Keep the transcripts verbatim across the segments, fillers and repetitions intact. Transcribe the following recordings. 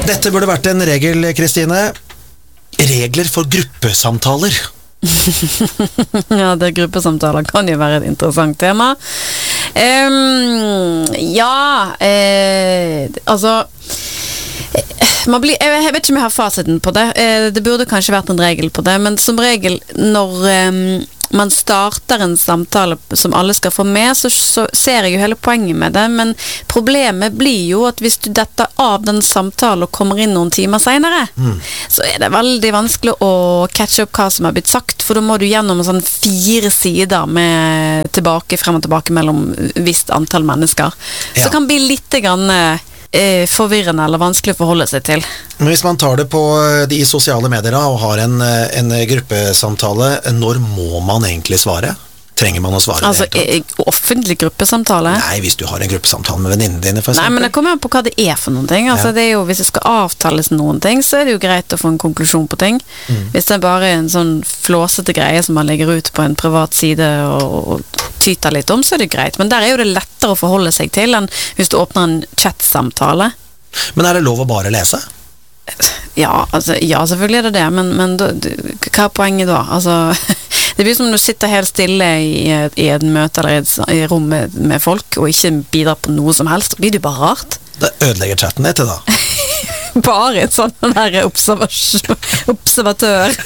Dette burde vært en regel, Kristine. Regler for gruppesamtaler. Ja, det gruppesamtaler kan jo være et interessant tema. Um, ja, eh, altså man blir, jeg, jeg vet ikke om jeg har fasiten på det. Eh, det burde kanskje vært en regel på det, men som regel når um, man starter en samtale som alle skal få med, så, så ser jeg jo hele poenget med det, men problemet blir jo at hvis du detter av den samtalen og kommer inn noen timer senere, mm. så er det veldig vanskelig å catche opp hva som har blitt sagt, for da må du gjennom sånn fire sider med tilbake, frem og tilbake mellom visst antall mennesker. Ja. Så det kan bli litt grann forvirrende eller vanskelig å forholde seg til. Men hvis man tar det på de sosiale medier og har en, en gruppesamtale, når må man egentlig svare? Trenger man å svare altså, det? Altså, offentlig gruppesamtale? Nei, hvis du har en gruppesamtale med venninnene dine, for eksempel. Nei, men det kommer an på hva det er for noen ting. Altså, ja. Det er jo, hvis det skal avtales noen ting, så er det jo greit å få en konklusjon på ting. Mm. Hvis det er bare en sånn flåsete greie som man legger ut på en privat side og, og tyter litt om, så er det greit. Men der er jo det lettere å forholde seg til enn hvis du åpner en chat-samtale. Men er det lov å bare lese? Ja, altså, ja, selvfølgelig er det det, men, men da, hva er poenget da? Altså, det blir som om du sitter helt stille i, i et møte eller i et, i et rom med, med folk, og ikke bidrar på noe som helst. Det blir det bare rart. Det ødelegger chatten litt, da. Bare et sånn der observatør.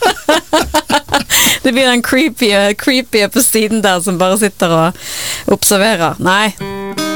Det blir den creepy, creepy på siden der som bare sitter og observerer. Nei.